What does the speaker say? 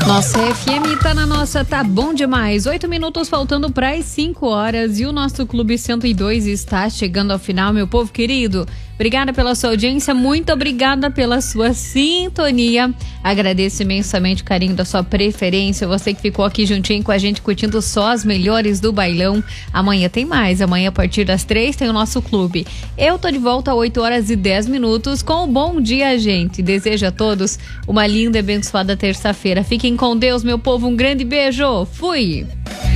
Nossa FM tá na nossa, tá bom demais. 8 minutos faltando para as 5 horas e o nosso Clube 102 está chegando ao final, meu povo querido. Obrigada pela sua audiência, muito obrigada pela sua sintonia. Agradeço imensamente o carinho da sua preferência. Você que ficou aqui juntinho com a gente, curtindo só as melhores do bailão. Amanhã tem mais. Amanhã, a partir das 3, tem o nosso clube. Eu tô de volta às 8 horas e 10 minutos com o Bom Dia, gente. Desejo a todos uma linda e abençoada terça-feira. Fiquem com Deus, meu povo. Um grande beijo. Fui!